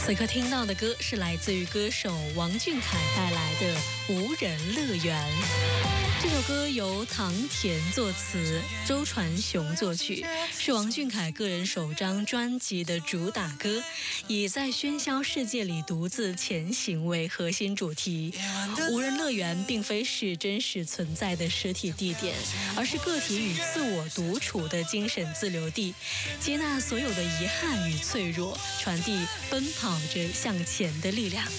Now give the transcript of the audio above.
此刻听到的歌是来自于歌手王俊凯带来的《无人乐园》。这首歌由唐田作词，周传雄作曲，是王俊凯个人首张专辑的主打歌，以在喧嚣世界里独自前行为核心主题。无人乐园并非是真实存在的实体地点，而是个体与自我独处的精神自留地，接纳所有的遗憾与脆弱，传递奔跑着向前的力量。